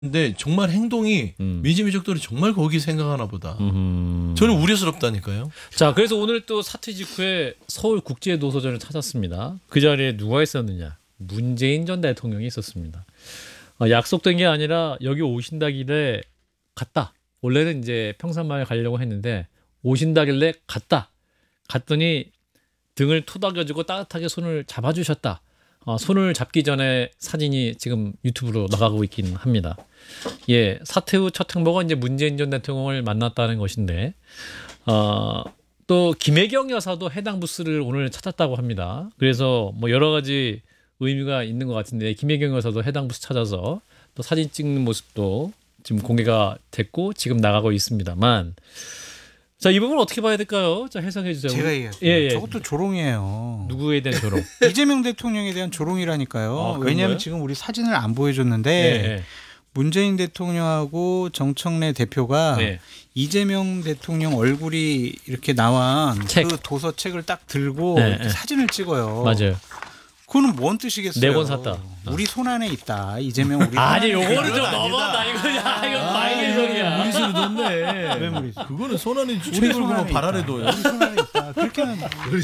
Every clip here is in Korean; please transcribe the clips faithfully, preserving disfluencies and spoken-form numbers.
근데 정말 행동이 음. 미지미적들이 정말 거기 생각하나 보다. 음. 저는 우려스럽다니까요. 자, 그래서 오늘 또 사퇴 직후에 서울국제노소전을 찾았습니다. 그 자리에 누가 있었느냐? 문재인 전 대통령이 있었습니다. 어, 약속된 게 아니라 여기 오신다길래 갔다. 원래는 이제 평산마을 가려고 했는데 오신다길래 갔다. 갔더니 등을 토닥여주고 따뜻하게 손을 잡아주셨다. 어, 손을 잡기 전에 사진이 지금 유튜브로 나가고 있긴 합니다. 예, 사퇴 후 첫 행보가 이제 문재인 전 대통령을 만났다는 것인데, 어, 또 김혜경 여사도 해당 부스를 오늘 찾았다고 합니다. 그래서 뭐 여러 가지 의미가 있는 것 같은데 김혜경 여사도 해당 부스 찾아서 또 사진 찍는 모습도 지금 공개가 됐고 지금 나가고 있습니다만, 자, 이 부분 어떻게 봐야 될까요? 자, 해석해 주세요. 제가 얘기할게요. 예, 예. 저것도 조롱이에요. 누구에 대한 조롱? 이재명 대통령에 대한 조롱이라니까요. 아, 그런 왜냐하면 거예요? 지금 우리 사진을 안 보여줬는데 예, 예. 문재인 대통령하고 정청래 대표가 네. 이재명 대통령 얼굴이 이렇게 나온 책. 그 도서책을 딱 들고 네, 이렇게 네. 사진을 찍어요. 맞아요. 그거는 뭔 뜻이겠어요? 네 권 샀다. 우리 손 안에 있다. 이재명 우리 손 아니, 안에 요거는 있다. 좀 너무하다. 이거, 야, 이거 마이의 소리야. 무리수를 뒀네. 왜 무리수? 그거는 손안에 우리 주책 손 걸고 안에 발 안에 있다. 둬요. 우리 손 안에 있다. 그렇게는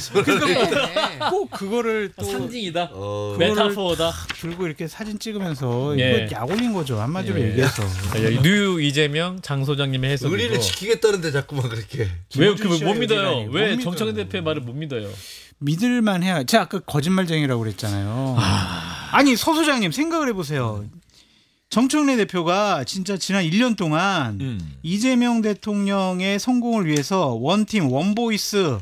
그러니까 꼭 그거를 또 상징이다. 어, 메타포다. 들고 이렇게 사진 찍으면서 예. 이거 약 올린 거죠. 한마디로 예. 얘기해서. 자, 여기 뉴 이재명 장 소장님의 해석이고. 의리를 지키겠다는데 자꾸만 그렇게. 왜 김어준 그 씨의 못 믿어요? 의지라니. 못 왜 믿어요. 정청래 대표의 말을 못 믿어요? 믿을만 해야. 제가 아까 거짓말쟁이라고 그랬잖아요. 아... 니 서 소장님 생각을 해보세요. 정청래 대표가 진짜 지난 일 년 동안 음. 이재명 대통령의 성공을 위해서 원팀 원보이스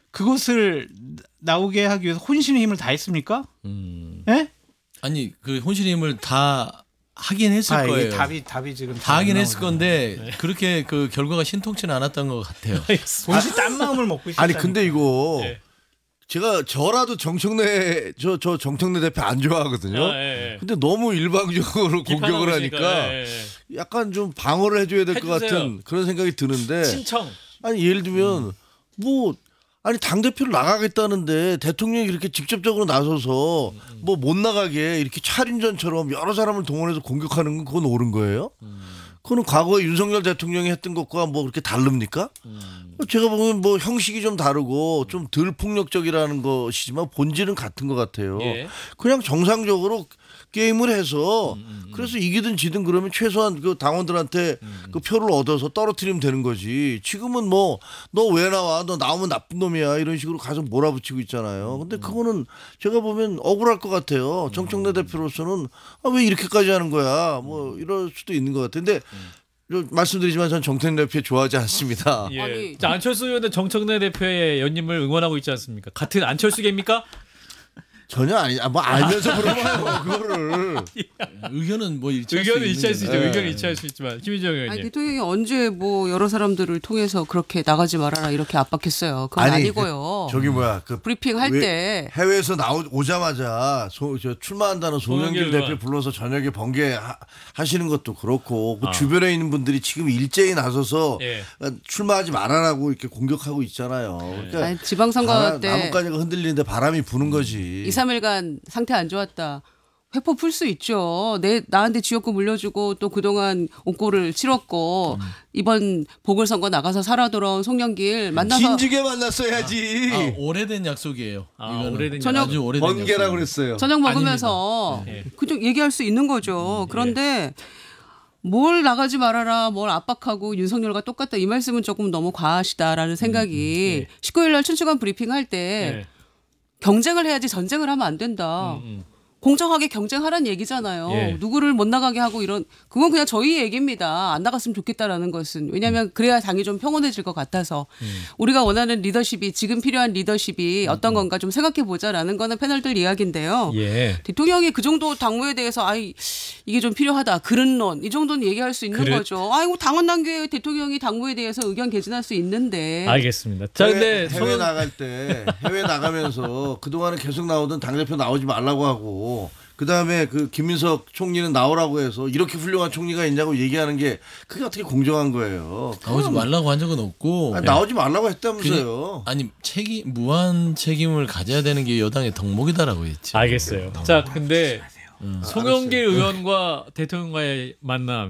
그것을 나오게 하기 위해서 혼신의 힘을 다했습니까? 음. 예? 아니 그 혼신의 힘을 다 하긴 했을 아, 이게 거예요. 답이 답이 지금 다 하긴 했을 나오잖아요. 건데 그렇게 그 결과가 신통치는 않았던 것 같아요. 본시 딴 마음을 먹고 있었다. 아니 근데 이거 네. 제가 저라도 정청래 저 저 정청래 대표 안 좋아하거든요. 아, 예, 예. 근데 너무 일방적으로 비판하고 공격을 있으니까, 하니까 예, 예. 약간 좀 방어를 해줘야 될 것 해주세요. 같은 그런 생각이 드는데 신청. 아니 예를 들면 뭐 아니 당 대표를 나가겠다는데 대통령이 그렇게 직접적으로 나서서 뭐 못 나가게 이렇게 차림전처럼 여러 사람을 동원해서 공격하는 건 그건 옳은 거예요? 그거는 과거에 윤석열 대통령이 했던 것과 뭐 그렇게 다릅니까? 제가 보면 뭐 형식이 좀 다르고 좀 덜 폭력적이라는 것이지만 본질은 같은 것 같아요. 예. 그냥 정상적으로 게임을 해서 그래서 이기든 지든 그러면 최소한 그 당원들한테 그 표를 얻어서 떨어뜨리면 되는 거지. 지금은 뭐 너 왜 나와? 너 나오면 나쁜 놈이야. 이런 식으로 가서 몰아붙이고 있잖아요. 근데 그거는 제가 보면 억울할 것 같아요. 정청래 대표로서는 아, 왜 이렇게까지 하는 거야? 뭐 이럴 수도 있는 것 같아요. 근데 말씀드리지만 전 정청래 대표 좋아하지 않습니다. 예. 아니, 자, 안철수 의원은 정청래 대표의 연임을 응원하고 있지 않습니까? 같은 안철수계입니까? 전혀 아니, 아, 뭐 알면서 물어봐요 그거를. 의견은 뭐 일치할 의견은 수 일치할 수 있는 있죠. 예. 의견은 일치할 수 있지만 김희정 아니 의원님. 대통령이 언제 뭐 여러 사람들을 통해서 그렇게 나가지 말아라 이렇게 압박했어요. 그건 아니, 아니고요. 그, 저기 뭐야 그 브리핑 할 왜- 때 해외에서 나오 오자마자 소, 저 출마한다는 송영길 송영길 대표 불러서 저녁에 번개 하, 하시는 것도 그렇고 그 아. 주변에 있는 분들이 지금 일제히 나서서 예. 출마하지 말아라고 이렇게 공격하고 있잖아요. 그러니까 아니, 지방선거 바람- 때 나뭇가지가 흔들리는데 바람이 부는 거지. 이, 삼 일간 상태 안 좋았다. 회포 풀 수 있죠. 내 나한테 지역구 물려주고 또 그동안 옥고를 치렀고 이번 보궐선거 나가서 살아 돌아온 송영길 만나서 진즉에 만났어야지. 아, 오래된 약속이에요. 아, 이거는 오래된 저녁- 아주 오래된 번개라고 약속. 그랬어요. 저녁 먹으면서 아닙니다. 네. 그냥 얘기할 수 있는 거죠. 그런데 뭘 나가지 말아라, 뭘 압박하고 윤석열과 똑같다 이 말씀은 조금 너무 과하시다라는 생각이 네. 십구 일 날 춘추관 브리핑 할 때 예. 경쟁을 해야지 전쟁을 하면 안 된다. 음, 음. 공정하게 경쟁하라는 얘기잖아요. 예. 누구를 못 나가게 하고 이런 그건 그냥 저희 얘기입니다. 안 나갔으면 좋겠다라는 것은 왜냐하면 그래야 당이 좀 평온해질 것 같아서 우리가 원하는 리더십이 지금 필요한 리더십이 어떤 건가 좀 생각해 보자라는 거는 패널들 이야기인데요. 예. 대통령이 그 정도 당무에 대해서 아이 이게 좀 필요하다 그릇론 이 정도는 얘기할 수 있는 그릇? 거죠. 아이고 당원 단계에 대통령이 당무에 대해서 의견 개진할 수 있는데 알겠습니다. 자, 근데 해외, 해외 송- 나갈 때 해외 나가면서 그동안은 계속 나오던 당대표 나오지 말라고 하고 그다음에 그 김민석 총리는 나오라고 해서 이렇게 훌륭한 총리가 있냐고 얘기하는 게 그게 어떻게 공정한 거예요. 나오지 말라고 한 적은 없고 아니, 나오지 말라고 그냥- 했다면서요. 아니 책임 무한 책임을 가져야 되는 게 여당의 덕목이다라고 했지. 알겠어요. 자, 근데 송영길 의원과 대통령과의 만남